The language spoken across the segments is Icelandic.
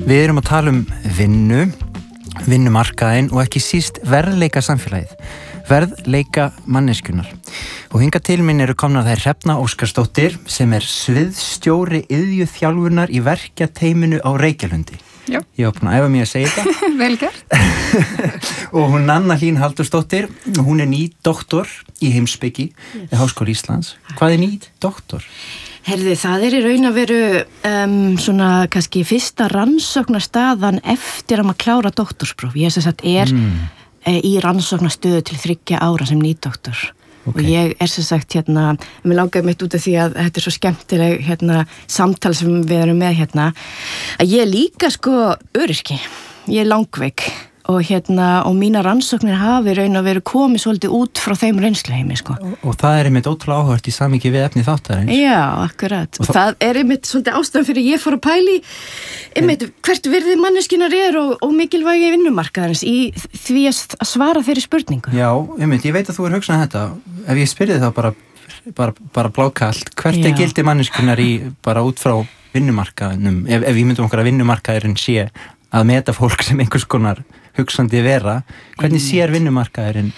Við erum að tala vinnu, vinnumarkaðinn og ekki síst verðleika samfélagið, verðleika manneskjunnar. Og hingað til mín eru komnar þær Hrefna Óskarsdóttir sem sviðsstjóri iðjuþjálfunar í verkjateyminu á Reykjalundi. Já. Ég var búin að æfa mig að segja þetta. Vel gert. Og hún Nanna Hlín Halldórsdóttir, hún ný doktor í heimspeki við Háskóla Íslands. Hvað ný doktor? Herði, það í raun að veru svona kannski fyrsta rannsóknarstaðan eftir að maður klára doktorspróf. Ég sem sagt í rannsóknarstöðu til 3 ára sem nýdoktor. Okay. Og ég sem sagt mér langaði mitt út af því að þetta svo skemmtileg samtal sem við erum með að ég líka öryrki, ég langveik og og mína rannsóknir hafi raun að veru komið svolítið út frá þeim reynsluheimi Og það einmitt ótrúlega áhugavert í samhengi við efni þáttarins. Já, akkurat. Og það einmitt svolítið ástæðan fyrir ég fór að pæli einmitt hvert virði manneskjunnar og mikilvægi vinnumarkaðarins í því að svara þeirri spurningu. Já, einmitt, ég veit að þú hugsað þetta. Ef ég spyrði þá bara blákalt, hvert gildi manneskjunnar í bara út frá vinnumarkaðinum? Ef ég myndum okkur að vinnumarkaðurinn sé að meta fólk sem einhvers konar hugsandi vera, hvernig sér vinnumarkaðurinn?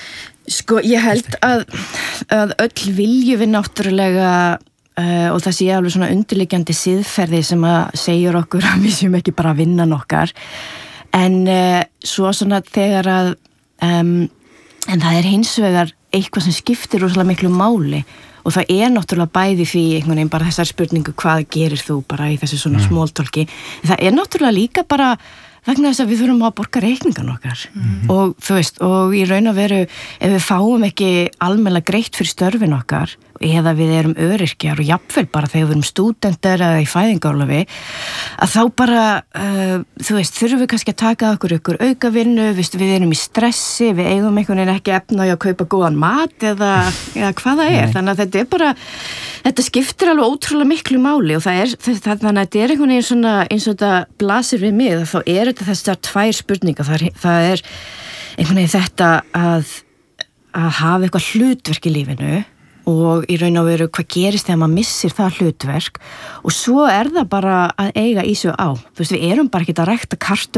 Ég held að öll viljum við náttúrulega og það sé alveg svona undirliggjandi siðferði sem að segja okkur að við séum ekki bara að vinna okkar en svo svona þegar að en það hins vegar eitthvað sem skiptir rosalega miklu máli og það náttúrulega bæði því einhvern veginn bara þessar spurningu hvað gerir þú bara í þessu svona smóltólki en það náttúrulega líka bara vegna þess að við þurfum að borga reikningan okkar og þú veist, og í raun að veru ef við fáum ekki almennilega greitt fyrir störfin okkar eða við erum öryrkjar og jafnvel bara þegar við erum stúdentar eða í fæðingarorlofi að þá bara þú veist, þurfum við kannski að taka okkur aukavinnu, við erum í stressi, við eigum einhvern veginn ekki efna á að kaupa góðan mat eða hvað það þannig að þetta bara þetta skiptir alveg ótrúlega miklu máli og þannig að þetta einhvern veginn svona eins og þetta blasir við mig þá þetta þessar 2 spurningar það einhvern veginn þetta að hafa eitthvað hlutverk í lífinu og í raun og veru hvað gerist þegar maður missir það hlutverk og svo það bara að eiga í sig á. Þú veist, við erum bara ekki að rækta kartöflur